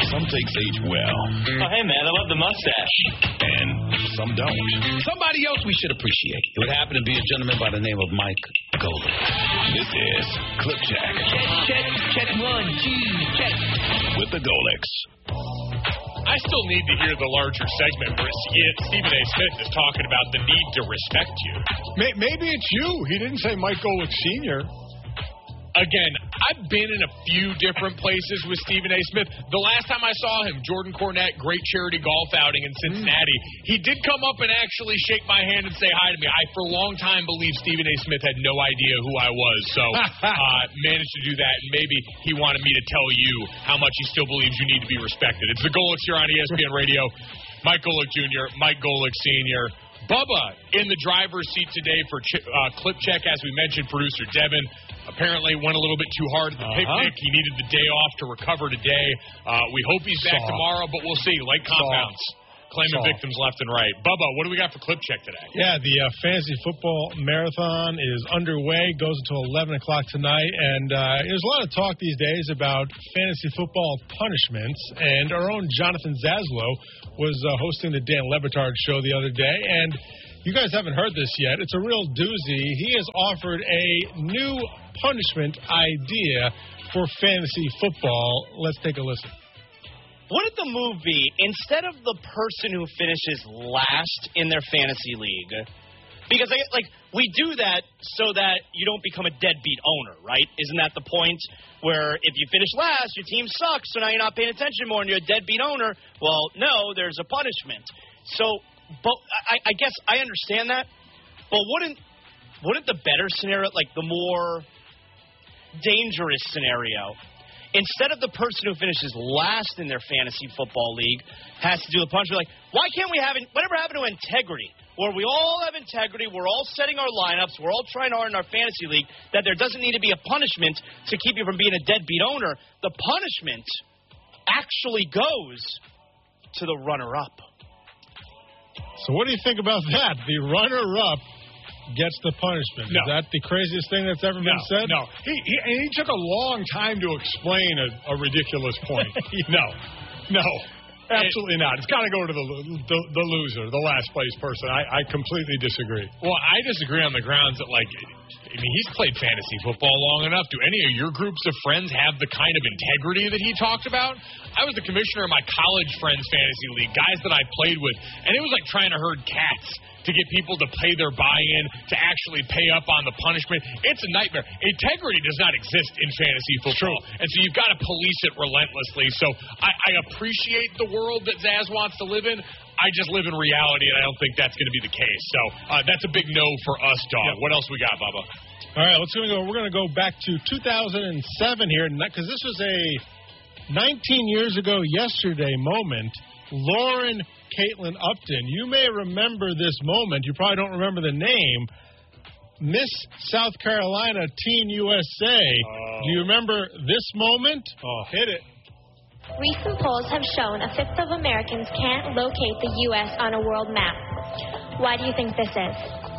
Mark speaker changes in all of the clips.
Speaker 1: Some things age well.
Speaker 2: Oh, hey, man, I love the mustache.
Speaker 1: And some don't. Somebody else we should appreciate. It would happen to be a gentleman by the name of Mike Golic. This is Clip Check.
Speaker 2: Check 1, 2, check.
Speaker 1: With the Golics.
Speaker 3: I still need to hear the larger segment where Stephen A. Smith is talking about the need to respect you.
Speaker 4: Maybe it's you. He didn't say Mike Golic Sr.
Speaker 3: Again, I've been in a few different places with Stephen A. Smith. The last time I saw him, Jordan Cornette, great charity golf outing in Cincinnati, he did come up and actually shake my hand and say hi to me. I, for a long time, believed Stephen A. Smith had no idea who I was, so managed to do that, and maybe he wanted me to tell you how much he still believes you need to be respected. It's the Golics here on ESPN Radio. Mike Golic Jr., Mike Golic Sr., Bubba in the driver's seat today for Clip Check, as we mentioned, producer Devin. Apparently went a little bit too hard at the picnic. He needed the day off to recover today. We hope he's back tomorrow, but we'll see. Lake compounds claiming victims left and right. Bubba, what do we got for Clip Check today?
Speaker 4: Yeah, the fantasy football marathon is underway, goes until 11 o'clock tonight, and there's a lot of talk these days about fantasy football punishments, and our own Jonathan Zaslow was hosting the Dan Le Batard show the other day, and you guys haven't heard this yet. It's a real doozy. He has offered a new punishment idea for fantasy football. Let's take a listen.
Speaker 5: Wouldn't the move be, instead of the person who finishes last in their fantasy league, because we do that so that you don't become a deadbeat owner, right? Isn't that the point? Where if you finish last, your team sucks, so now you're not paying attention more and you're a deadbeat owner. Well, no, there's a punishment. So, but I guess I understand that, but wouldn't the better scenario, like the more dangerous scenario, instead of the person who finishes last in their fantasy football league has to do the punishment, like, why can't we have whatever happened to integrity, where we all have integrity, we're all setting our lineups, we're all trying hard in our fantasy league, that there doesn't need to be a punishment to keep you from being a deadbeat owner. The punishment actually goes to the runner-up.
Speaker 4: So what do you think about that? The runner-up gets the punishment.
Speaker 3: No.
Speaker 4: Is that the craziest thing that's ever been said?
Speaker 3: No.
Speaker 4: He took a long time to explain a ridiculous point. No. Absolutely not. It's got to go to the loser, the last place person. I completely disagree.
Speaker 3: Well, I disagree on the grounds that, he's played fantasy football long enough. Do any of your groups of friends have the kind of integrity that he talked about? I was the commissioner of my college friends' fantasy league, guys that I played with, and it was like trying to herd cats to get people to pay their buy-in, to actually pay up on the punishment. It's a nightmare. Integrity does not exist in fantasy football. And so you've got to police it relentlessly. So I appreciate the world that Zaz wants to live in. I just live in reality, and I don't think that's going to be the case. So that's a big no for us, dog. Yep. What else we got, Bubba?
Speaker 4: All right, we're going to go back to 2007 here, because this was a 19 years ago yesterday moment. Lauren Caitlin Upton. You may remember this moment. You probably don't remember the name. Miss South Carolina Teen USA. Do you remember this moment? Hit it.
Speaker 6: Recent polls have shown a fifth of Americans can't locate the U.S. on a world map. Why do you think this is?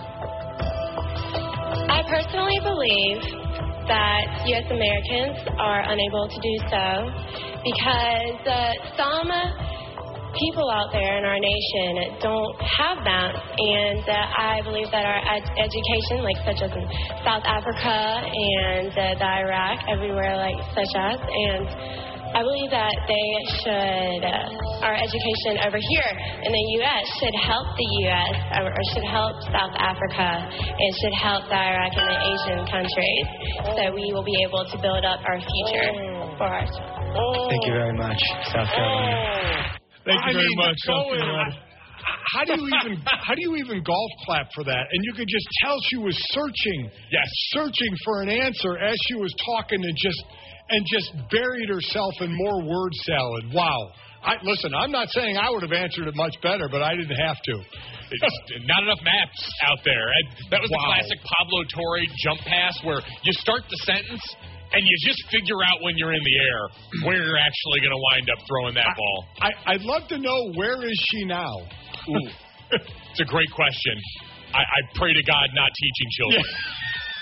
Speaker 7: I personally believe that U.S. Americans are unable to do so because some people out there in our nation don't have maps, and I believe that our education, such as in South Africa and the Iraq, everywhere such as, and I believe that our education over here in the U.S. should help the U.S. or should help South Africa and should help the Iraq and the Asian countries, so we will be able to build up our future for ourselves.
Speaker 8: Thank you very much, South Carolina.
Speaker 4: Thank you very much, South Carolina. How do you even golf clap for that? And you could just tell she was searching for an answer as she was talking, and just buried herself in more word salad. Wow. Listen, I'm not saying I would have answered it much better, but I didn't have to.
Speaker 3: Not enough maps out there. That was the classic Pablo Torre jump pass where you start the sentence and you just figure out when you're in the air where you're actually going to wind up throwing that ball.
Speaker 4: I'd love to know, where is she now?
Speaker 3: Ooh, it's a great question. I pray to God not teaching children.
Speaker 4: Yeah.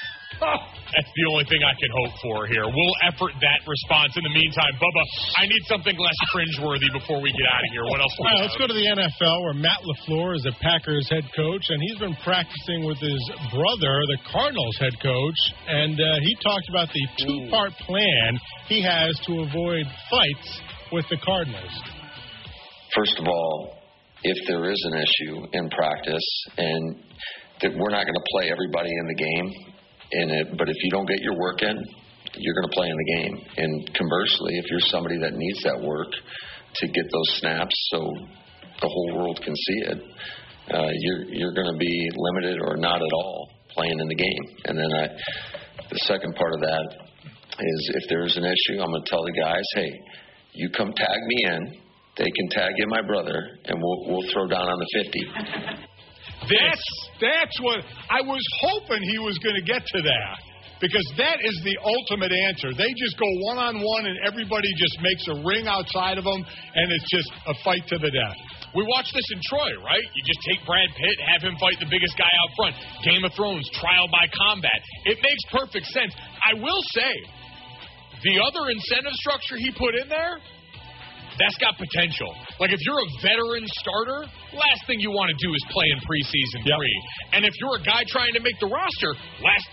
Speaker 3: That's the only thing I can hope for here. We'll effort that response. In the meantime, Bubba, I need something less cringeworthy before we get out of here. What else?
Speaker 4: All right, let's go to the NFL, where Matt LaFleur is the Packers head coach, and he's been practicing with his brother, the Cardinals head coach, and he talked about the two-part plan he has to avoid fights with the Cardinals.
Speaker 9: First of all, if there is an issue in practice, and that we're not going to play everybody in the game, but if you don't get your work in, you're going to play in the game. And conversely, if you're somebody that needs that work to get those snaps so the whole world can see it, you're going to be limited or not at all playing in the game. And then the second part of that is if there's an issue, I'm going to tell the guys, hey, you come tag me in, they can tag in my brother, and we'll throw down on the 50.
Speaker 10: That's what I was hoping he was going to get to that, because that is the ultimate answer. They just go one-on-one, and everybody just makes a ring outside of them, and it's just a fight to the death.
Speaker 3: We watched this in Troy, right? You just take Brad Pitt, have him fight the biggest guy out front. Game of Thrones, trial by combat. It makes perfect sense. I will say, the other incentive structure he put in there, that's got potential. Like, if you're a veteran starter, last thing you want to do is play in preseason 3. And if you're a guy trying to make the roster, last